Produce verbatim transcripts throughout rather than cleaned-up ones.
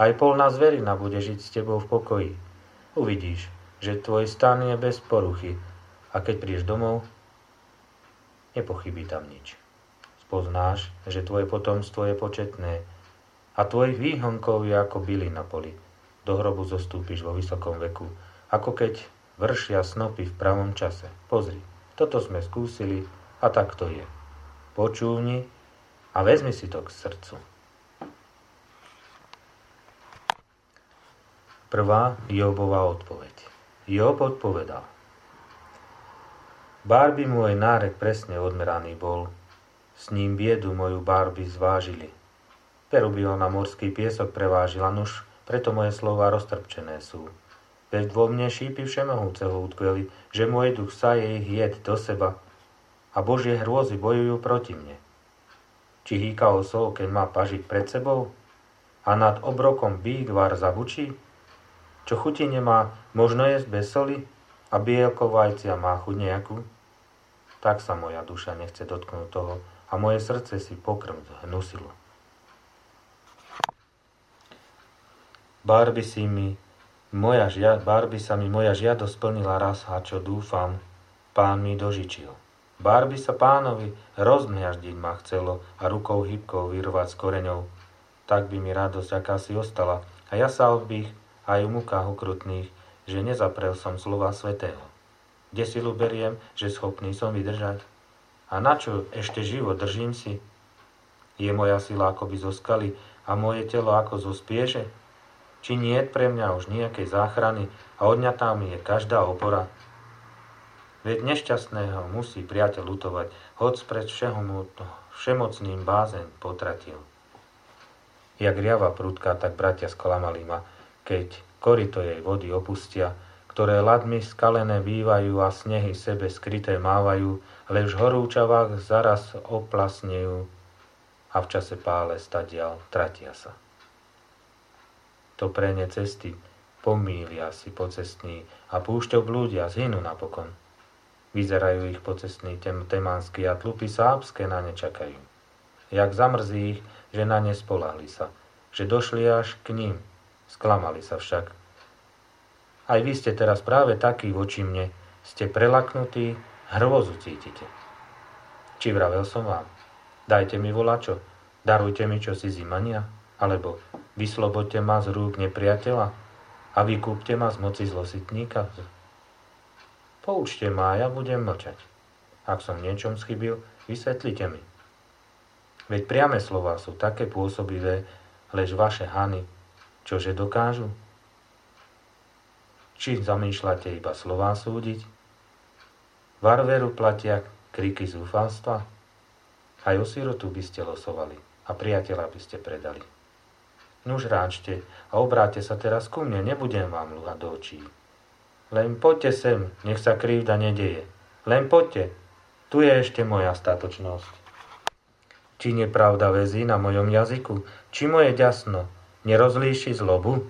Aj polná zverina bude žiť s tebou v pokoji. Uvidíš, že tvoj stan je bez poruchy a keď prídeš domov, nepochybí tam nič. Spoznáš, že tvoje potomstvo je početné a tvojich výhonkov je ako byli na poli. Do hrobu zostúpiš vo vysokom veku, ako keď vršia snopy v pravom čase. Pozri, toto sme skúsili a tak to je. Počúvni a vezmi si to k srdcu. Prvá Jobova odpoveď. Job odpovedal. Bárby môj nárek presne odmeraný bol, s ním biedu moju bárby zvážili. Peru by ho na morský piesok prevážila, nuž, preto moje slová roztrpčené sú. Veď vo mne šípy všemohúceho utkveli, že môj duch saje ich jed do seba a Božie hrôzy bojujú proti mne. Či hýka osol, keď má pažik pred sebou a nad obrokom bík var zabučí? Čo chuti nemá, možno jesť bez soli a bielko vajcia má chuť nejakú? Tak sa moja duša nechce dotknúť toho a moje srdce si pokrm hnusilo. Bárby, si mi, moja žia, bárby sa mi moja žiadosť splnila raz a čo dúfam, Pán mi dožičil. Bárby sa Pánovi rozmňaždiť ma chcelo a rukou hybkou vyrvať s koreňou. Tak by mi radosť akási ostala a jasal bych aj v mukách ukrutných, že nezaprel som slova svätého. Kde silu beriem, že schopný som vydržať? A na čo ešte život držím si? Je moja sila akoby zo skaly a moje telo ako zo spieže? Či nie je pre mňa už nejakej záchrany a odňatá mi je každá opora? Veď nešťastného musí priateľ lutovať, hoď pred všemocným bázeň potratil. Jak riava prudká, tak bratia sklamali ma, keď korito jej vody opustia, ktoré ladmi skalené bývajú a snehy sebe skryté mávajú, lež v horúčavách zaraz oplasnejú a v čase pále stadiaľ tratia sa. To pre ne cesty pomýlia si pocestní a púšťou blúdia zhynú napokon. Vyzerajú ich pocestní tem, temánsky a tlupy sábske na ne čakajú. Jak zamrzí ich, že na ne spolahli sa, že došli až k ním, sklamali sa však. Aj vy ste teraz práve takí voči mne, ste prelaknutí, hrôzu cítite. Či vravel som vám, dajte mi volačo, darujte mi čosi zimania, alebo vyslobodte ma z rúk nepriateľa a vykúpte ma z moci zlositníka. Poučte ma a ja budem mlčať. Ak som niečom schybil, vysvetlite mi. Veď priame slová sú také pôsobivé, lež vaše hany, čože dokážu? Či zamýšľate iba slová súdiť? Varveru platia kriky zúfalstva? Aj o sirotu by ste losovali a priateľa by ste predali. Nuž ráčte a obráte sa teraz ku mne, nebudem vám lúhať do očí. Len poďte sem, nech sa krivda nedeje. Len poďte, tu je ešte moja statočnosť. Či nepravda väzí na mojom jazyku, či moje ďasno nerozlíši zlobu?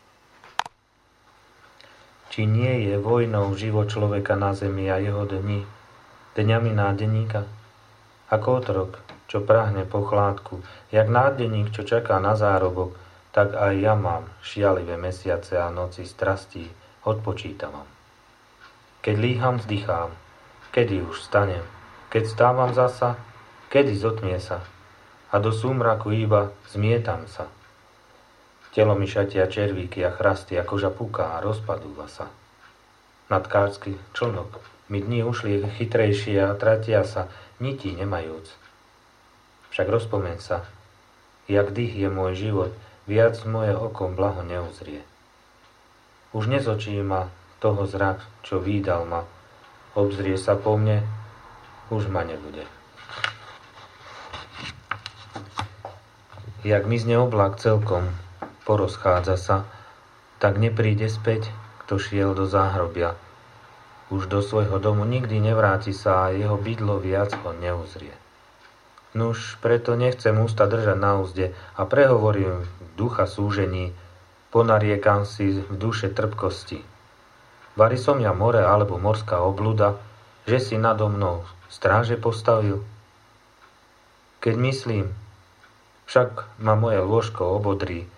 Či nie je vojnou život človeka na zemi a jeho dni, dňami nádeníka? Ako otrok, čo prahne po chládku, jak nádeník, čo čaká na zárobok, tak aj ja mám šialivé mesiace a noci strastí, odpočítavam. Keď líham, vzdychám, kedy už vstanem, keď stávam zasa, kedy zotmie sa a do súmraku iba zmietam sa. Telo mi šatia červíky a chrasty a koža puká a rozpadúva sa. Na tkársky člnok mi dni ušli chytrejšie a tratia sa, nití nemajúc. Však rozpomeň sa, jak dých je môj život, viac moje oko blaho neuzrie. Už nezočí ma toho zrak, čo vídal ma, obzrie sa po mne, už ma nebude. Jak mizne oblak celkom, porozchádza sa, tak nepríde späť, kto šiel do záhrobia. Už do svojho domu nikdy nevráti sa a jeho bydlo viac ho neuzrie. Nuž, preto nechcem ústa držať na úzde a prehovorím v ducha súžení, ponariekam si v duše trpkosti. Vari som ja more alebo morská obluda, že si nado mnou stráže postavil? Keď myslím, však ma moje lôžko obodrí,